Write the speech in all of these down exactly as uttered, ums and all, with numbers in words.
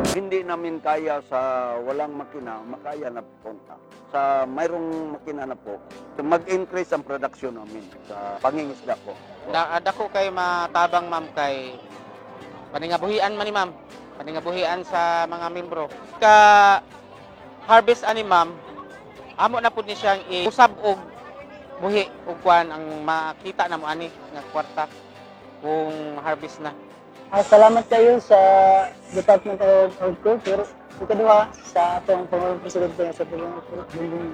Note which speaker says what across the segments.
Speaker 1: Hindi namin kaya sa walang makina, makaya na po. Sa mayroong makina na po, mag-increase ang production namin sa pangingisda po.
Speaker 2: Da, dako kay matabang ma'am kay paningabuhian man ni ma'am. Paningabuhian sa mga membro. Ka harvest ani ma'am, amo na pud ni siyang iusab og buhi ug kwan ang makita na mo ani nga kwarta kung harvest na.
Speaker 3: Ah, salamat kayo sa Department of Agriculture. Ikaduha sa atong Pangulong Presidente sa Pilipinas.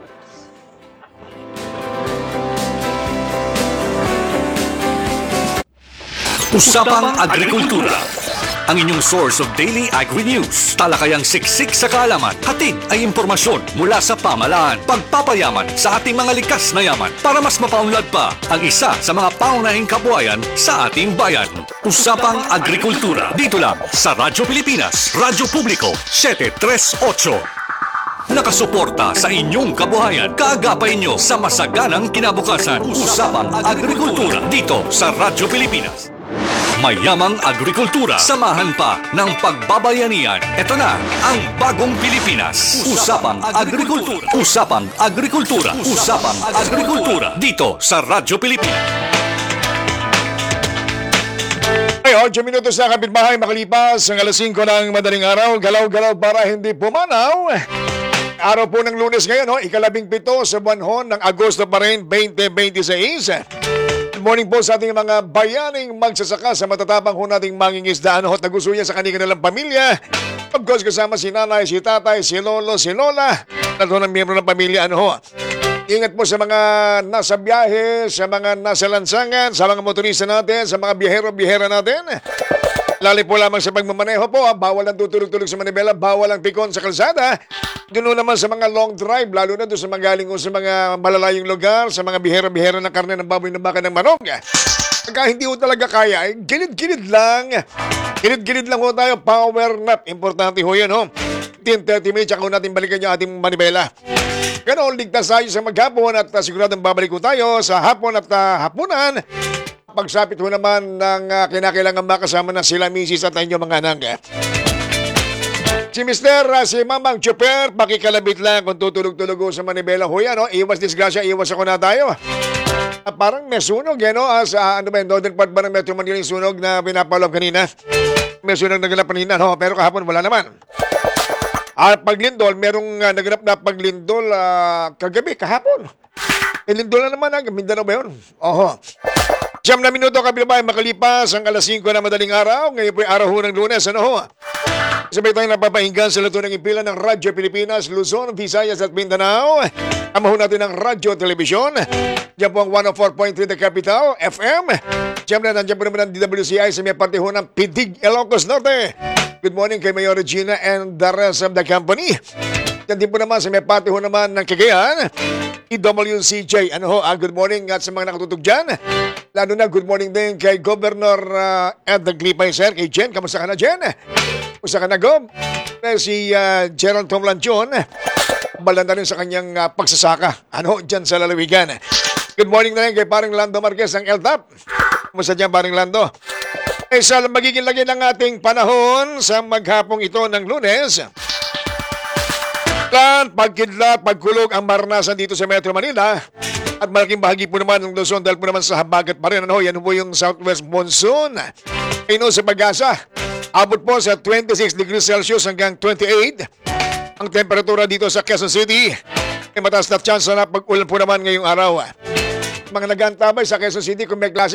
Speaker 4: Usapang Agrikultura, ang inyong source of daily agri-news. Talakayang siksik sa kaalaman, hatid ay impormasyon mula sa pamahalaan. Pagpapayaman sa ating mga likas na yaman para mas mapaunlad pa ang isa sa mga paunahing kabuhayan sa ating bayan. Usapang Agrikultura, dito lang sa Radyo Pilipinas, Radyo Publiko, seven three eight. Nakasuporta sa inyong kabuhayan, kaagapay nyo sa masaganang kinabukasan. Usapang Agrikultura, dito sa Radyo Pilipinas. Mayamang agrikultura, samahan pa ng pagbabayanihan. Ito na ang bagong Pilipinas. Usapang Agrikultura. Usapang Agrikultura. Usapang Agrikultura. Dito sa Radyo Pilipinas.
Speaker 5: Ay, eight minutos na kapitbahay makalipas ang alas singko ng madaling araw. Galaw-galaw para hindi pumanaw. Araw po ng Lunes ngayon, ho, ikalabing pito sa buwan ho ng Agosto pa rin, twenty twenty-six. Good morning po sa ating mga bayaning magsasaka sa matatapang ho nating mangingisda. Ano ho, nagustuhan sa kanilang pamilya. Of course, kasama si nanay, si tatay, si lolo, si lola. At ho ng miyembro ng pamilya. Ano ho, ingat po sa mga nasa biyahe, sa mga nasa lansangan, sa mga motorista natin, sa mga biyahero-biyahera natin. Lali po lamang sa pagmamaneho po, ha? Bawal ang tutulog-tulog sa manibela, bawal ang pikon sa kalsada. Doon naman sa mga long drive, lalo na doon sa mga galing sa mga malalayong lugar, sa mga bihera-bihera ng karne ng baboy ng baka ng manok. Pagka hindi ho talaga kaya, eh, gilid-gilid lang. Gilid-gilid lang ho tayo, power nap. Importante ho yan, ho. ten thirty minutes, ako natin balikan yung ating manibela. Ganoon, ligtas tayo sa maghapon at uh, siguradong babalik ko tayo sa hapon at uh, hapunan. Pagsapit ho naman ng uh, kinakailangan makasama na sila, misis at inyong mga anak. Si Mister Uh, si Mamang Chuper, pakikalabit lang kung tutulog-tulog sa manibela ho yan. Oh. Iwas disgrasya, iwas ako na tayo. Uh, parang may sunog yan, no? As, uh, ano ba yun, Northern part ba ng Metro Manila yung sunog na pinapalog kanina? May sunog naganap kanina, no? Pero kahapon wala naman. At uh, paglindol, merong uh, naganap na paglindol uh, kagabi, kahapon. Ilindol na naman, ha? Mindanao ba yun? Oho. Siyam na minuto kabilabay makalipas ang alas singko na madaling araw. Ngayon po ay araw ho ng Lunes. Ano ho? Sabay tayong napapahinggan sa luto ng impila ng Radyo Pilipinas, Luzon, Visayas at Mindanao. Ama ho natin ang radyo at telebisyon. Diyan po ang one oh four point three The Capital, F M. Siyempre, nandiyan po naman ang D W C I sa may parte ho ng Pidig, Ilocos Norte. Good morning kay Mayor Regina and the rest of the company. Yan din po naman sa may parte ho naman ng Cagayan, E W C J. Ano ho, ah, good morning at sa mga nakatutog dyan. Lalo na good morning din kay Governor uh, Ed Glipay, sir. Kay Jen, kamusta ka na, Jen? Kamusta ka na, Gob? Eh, si uh, Gerald Tomlanchon, balanda rin sa kanyang uh, pagsasaka. Ano, dyan sa lalawigan. Good morning na rin kay paring Lando Marquez ng L T A P. Kamusta dyan, paring Lando? Eh, sa magiging lagi ng ating panahon sa maghapong ito ng Lunes, kan, pagkidlat, pagkulog ang maranasan dito sa Metro Manila. At malaking bahagi po naman ng Luzon dahil po naman sa habagat pa rin. Ano, yan po yung southwest monsoon. Ino sa Pag-asa, abot po sa twenty-six degrees Celsius hanggang twenty-eight. Ang temperatura dito sa Quezon City, may mataas na chance na pag-ulan po naman ngayong araw. Mga nag-antabay sa Quezon City kung may klase